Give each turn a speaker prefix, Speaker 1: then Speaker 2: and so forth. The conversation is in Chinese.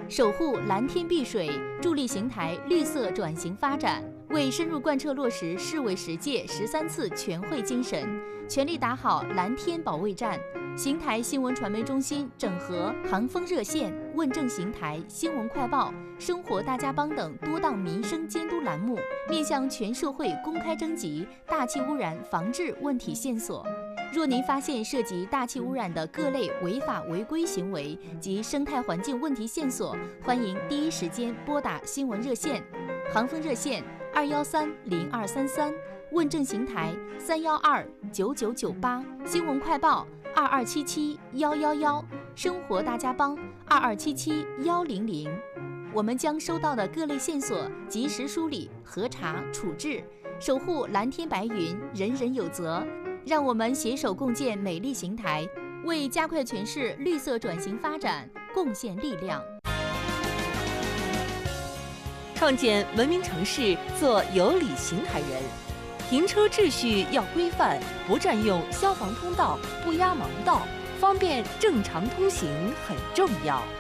Speaker 1: 守护蓝天碧水，助力邢台绿色转型发展。为深入贯彻落实市委10届13次全会精神，全力打好蓝天保卫战。邢台新闻传媒中心整合航风热线、问政邢台、新闻快报、生活大家帮等多档民生监督栏目，面向全社会公开征集大气污染防治问题线索。若您发现涉及大气污染的各类违法违规行为及生态环境问题线索，欢迎第一时间拨打新闻热线。航风热线2130233，问政邢台3129998，新闻快报22771111，生活大家帮22771000。我们将收到的各类线索及时梳理、核查、处置，守护蓝天白云，人人有责。让我们携手共建美丽邢台，为加快全市绿色转型发展贡献力量。
Speaker 2: 创建文明城市，做有理邢台人。停车秩序要规范，不占用消防通道，不压盲道，方便正常通行很重要。